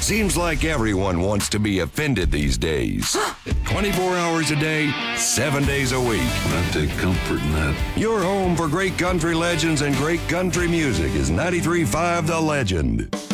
Seems like everyone wants to be offended these days. 24 hours a day, 7 days a week. I take comfort in that. Your home for great country legends and great country music is 93.5 The Legend.